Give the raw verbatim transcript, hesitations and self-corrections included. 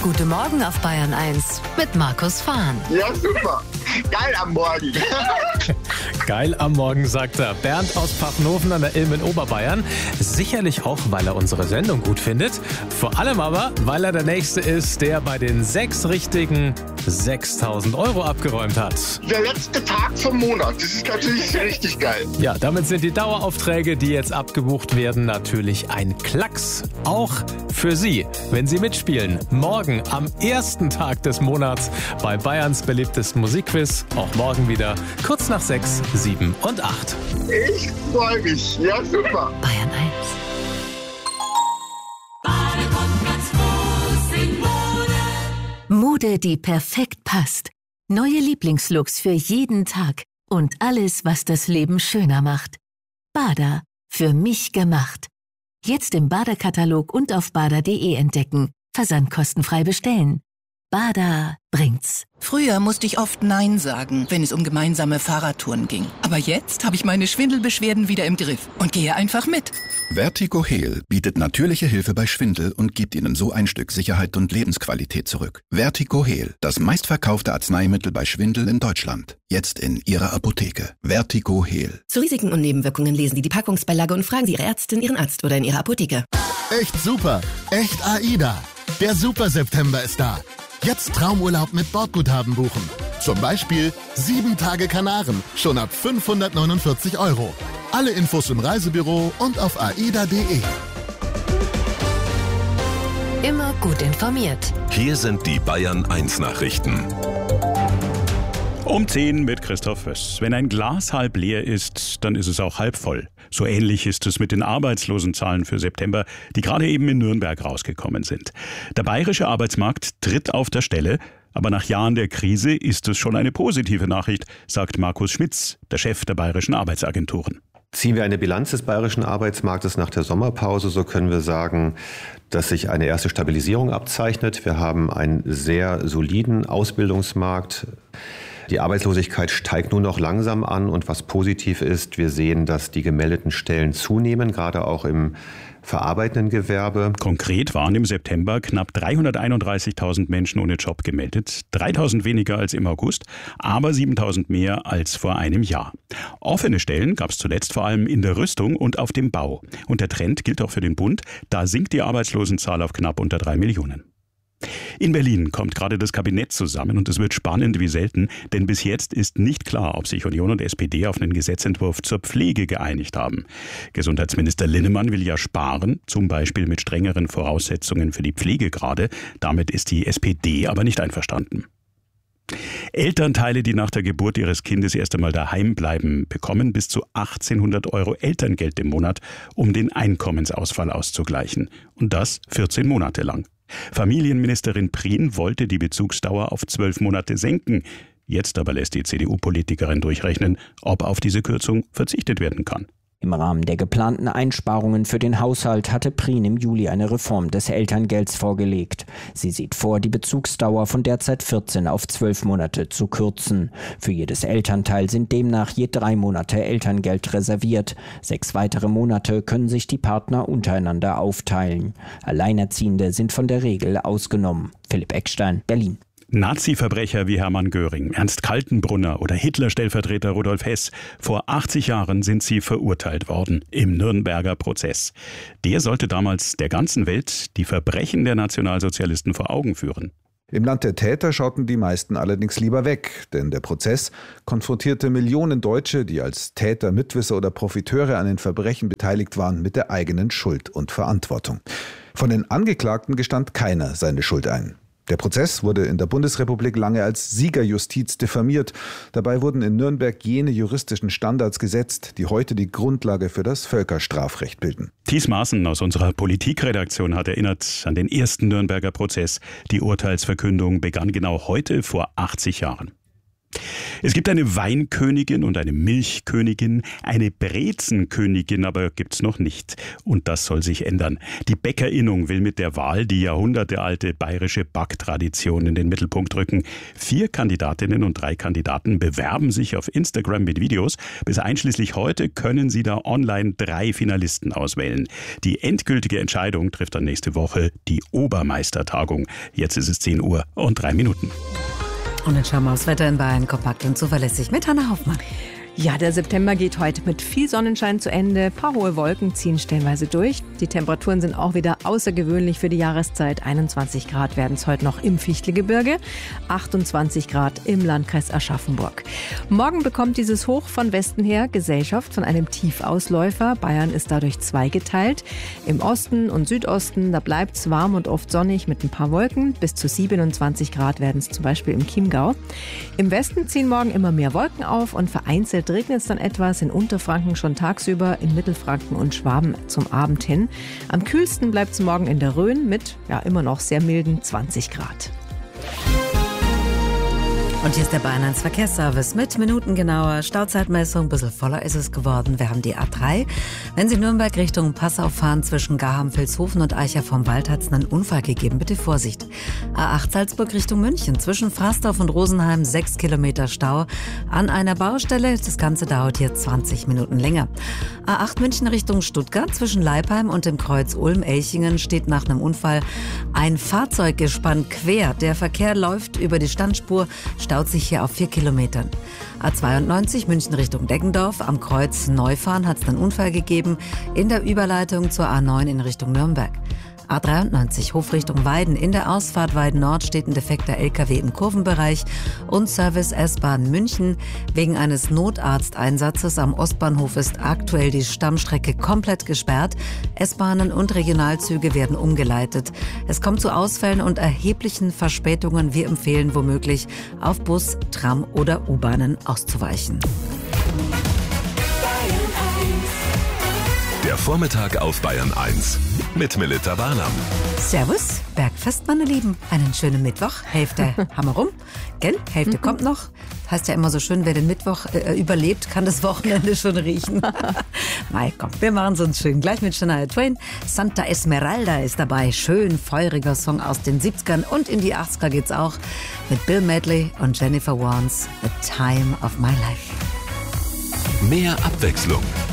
Guten Morgen auf Bayern eins mit Markus Fahn. Ja, super. Geil am Morgen. Geil am Morgen, sagt er. Bernd aus Pfaffenhofen an der Ilm in Oberbayern. Sicherlich auch, weil er unsere Sendung gut findet. Vor allem aber, weil er der Nächste ist, der bei den sechs richtigen sechstausend Euro abgeräumt hat. Der letzte Tag vom Monat. Das ist natürlich richtig geil. Ja, damit sind die Daueraufträge, die jetzt abgebucht werden, natürlich ein Klacks. Auch für Sie, wenn Sie mitspielen. Morgen am ersten Tag des Monats bei Bayerns beliebtesten Musikquiz. Auch morgen wieder kurz nach sechs, sieben und acht. Ich freue mich. Ja, super. Bayern eins. Mode, die perfekt passt. Neue Lieblingslooks für jeden Tag. Und alles, was das Leben schöner macht. Bada. Für mich gemacht. Jetzt im Bada-Katalog und auf bada punkt de entdecken. Versandkostenfrei bestellen. Bada bringt's. Früher musste ich oft Nein sagen, wenn es um gemeinsame Fahrradtouren ging. Aber jetzt habe ich meine Schwindelbeschwerden wieder im Griff und gehe einfach mit. Vertigo Heal bietet natürliche Hilfe bei Schwindel und gibt Ihnen so ein Stück Sicherheit und Lebensqualität zurück. Vertigo Heal, das meistverkaufte Arzneimittel bei Schwindel in Deutschland. Jetzt in Ihrer Apotheke. Vertigo Heal. Zu Risiken und Nebenwirkungen lesen Sie die Packungsbeilage und fragen Sie Ihre Ärztin, Ihren Arzt oder in Ihrer Apotheke. Echt super. Echt AIDA. Der Super September ist da. Jetzt Traumurlaub mit Bordguthaben buchen. Zum Beispiel sieben Tage Kanaren, schon ab fünfhundertneunundvierzig Euro. Alle Infos im Reisebüro und auf aida punkt de. Immer gut informiert. Hier sind die Bayern eins Nachrichten. Um zehn mit Christoph Föss. Wenn ein Glas halb leer ist, dann ist es auch halb voll. So ähnlich ist es mit den Arbeitslosenzahlen für September, die gerade eben in Nürnberg rausgekommen sind. Der bayerische Arbeitsmarkt tritt auf der Stelle, aber nach Jahren der Krise ist es schon eine positive Nachricht, sagt Markus Schmitz, der Chef der bayerischen Arbeitsagenturen. Ziehen wir eine Bilanz des bayerischen Arbeitsmarktes nach der Sommerpause, so können wir sagen, dass sich eine erste Stabilisierung abzeichnet. Wir haben einen sehr soliden Ausbildungsmarkt. Die Arbeitslosigkeit steigt nur noch langsam an und was positiv ist, wir sehen, dass die gemeldeten Stellen zunehmen, gerade auch im verarbeitenden Gewerbe. Konkret waren im September knapp dreihunderteinunddreißigtausend Menschen ohne Job gemeldet, dreitausend weniger als im August, aber siebentausend mehr als vor einem Jahr. Offene Stellen gab es zuletzt vor allem in der Rüstung und auf dem Bau. Und der Trend gilt auch für den Bund, da sinkt die Arbeitslosenzahl auf knapp unter drei Millionen. In Berlin kommt gerade das Kabinett zusammen und es wird spannend wie selten, denn bis jetzt ist nicht klar, ob sich Union und S P D auf einen Gesetzentwurf zur Pflege geeinigt haben. Gesundheitsminister Linnemann will ja sparen, zum Beispiel mit strengeren Voraussetzungen für die Pflegegrade. Damit ist die S P D aber nicht einverstanden. Elternteile, die nach der Geburt ihres Kindes erst einmal daheim bleiben, bekommen bis zu achtzehnhundert Euro Elterngeld im Monat, um den Einkommensausfall auszugleichen. Und das vierzehn Monate lang. Familienministerin Prien wollte die Bezugsdauer auf zwölf Monate senken. Jetzt aber lässt die C D U-Politikerin durchrechnen, ob auf diese Kürzung verzichtet werden kann. Im Rahmen der geplanten Einsparungen für den Haushalt hatte Prien im Juli eine Reform des Elterngelds vorgelegt. Sie sieht vor, die Bezugsdauer von derzeit vierzehn auf zwölf Monate zu kürzen. Für jedes Elternteil sind demnach je drei Monate Elterngeld reserviert. Sechs weitere Monate können sich die Partner untereinander aufteilen. Alleinerziehende sind von der Regel ausgenommen. Philipp Eckstein, Berlin. Nazi-Verbrecher wie Hermann Göring, Ernst Kaltenbrunner oder Hitler-Stellvertreter Rudolf Hess. Vor achtzig Jahren sind sie verurteilt worden im Nürnberger Prozess. Der sollte damals der ganzen Welt die Verbrechen der Nationalsozialisten vor Augen führen. Im Land der Täter schauten die meisten allerdings lieber weg, denn der Prozess konfrontierte Millionen Deutsche, die als Täter, Mitwisser oder Profiteure an den Verbrechen beteiligt waren, mit der eigenen Schuld und Verantwortung. Von den Angeklagten gestand keiner seine Schuld ein. Der Prozess wurde in der Bundesrepublik lange als Siegerjustiz diffamiert. Dabei wurden in Nürnberg jene juristischen Standards gesetzt, die heute die Grundlage für das Völkerstrafrecht bilden. Thies Maaßen aus unserer Politikredaktion hat erinnert an den ersten Nürnberger Prozess. Die Urteilsverkündung begann genau heute vor achtzig Jahren. Es gibt eine Weinkönigin und eine Milchkönigin, eine Brezenkönigin aber gibt's noch nicht. Und das soll sich ändern. Die Bäckerinnung will mit der Wahl die jahrhundertealte bayerische Backtradition in den Mittelpunkt rücken. Vier Kandidatinnen und drei Kandidaten bewerben sich auf Instagram mit Videos. Bis einschließlich heute können sie da online drei Finalisten auswählen. Die endgültige Entscheidung trifft dann nächste Woche die Obermeistertagung. Jetzt ist es zehn Uhr und drei Minuten. Und dann schauen wir aufs Wetter in Bayern kompakt und zuverlässig mit Hanna Hoffmann. Ja, der September geht heute mit viel Sonnenschein zu Ende. Ein paar hohe Wolken ziehen stellenweise durch. Die Temperaturen sind auch wieder außergewöhnlich für die Jahreszeit. einundzwanzig Grad werden es heute noch im Fichtelgebirge, achtundzwanzig Grad im Landkreis Aschaffenburg. Morgen bekommt dieses Hoch von Westen her Gesellschaft von einem Tiefausläufer. Bayern ist dadurch zweigeteilt. Im Osten und Südosten, da bleibt es warm und oft sonnig mit ein paar Wolken. Bis zu siebenundzwanzig Grad werden es zum Beispiel im Chiemgau. Im Westen ziehen morgen immer mehr Wolken auf und vereinzelt regnet es dann etwas, in Unterfranken schon tagsüber, in Mittelfranken und Schwaben zum Abend hin. Am kühlsten bleibt es morgen in der Rhön mit ja immer noch sehr milden zwanzig Grad. Und hier ist der Bayern eins Verkehrsservice mit minutengenauer Stauzeitmessung. Ein bisschen voller ist es geworden. Wir haben die A drei. Wenn Sie Nürnberg Richtung Passau fahren, zwischen Garham-Vilshofen und Eicher vom Wald hat es einen Unfall gegeben. Bitte Vorsicht. A acht Salzburg Richtung München. Zwischen Frasdorf und Rosenheim sechs Kilometer Stau an einer Baustelle. Das Ganze dauert hier zwanzig Minuten länger. A acht München Richtung Stuttgart. Zwischen Leipheim und dem Kreuz Ulm-Elchingen steht nach einem Unfall ein Fahrzeuggespann quer. Der Verkehr läuft über die Standspur, staut sich hier auf vier Kilometern. A zweiundneunzig München Richtung Deggendorf. Am Kreuz Neufahren hat es einen Unfall gegeben in der Überleitung zur A neun in Richtung Nürnberg. A dreiundneunzig Hof Richtung Weiden. In der Ausfahrt Weiden Nord steht ein defekter L K W im Kurvenbereich. Und Service S-Bahn München. Wegen eines Notarzteinsatzes am Ostbahnhof ist aktuell die Stammstrecke komplett gesperrt. S-Bahnen und Regionalzüge werden umgeleitet. Es kommt zu Ausfällen und erheblichen Verspätungen. Wir empfehlen womöglich, auf Bus, Tram oder U-Bahnen auszuweichen. Der Vormittag auf Bayern eins mit Melitta Barnum. Servus, Bergfest, meine Lieben. Einen schönen Mittwoch. Hälfte haben wir rum. Gell? Hälfte mhm. kommt noch. Heißt ja immer so schön, wer den Mittwoch äh, überlebt, kann das Wochenende schon riechen. Mai, komm, wir machen es uns schön. Gleich mit Shania Twain. Santa Esmeralda ist dabei. Schön feuriger Song aus den siebzigern. Und in die achtziger geht's auch mit Bill Medley und Jennifer Warnes. The Time of My Life. Mehr Abwechslung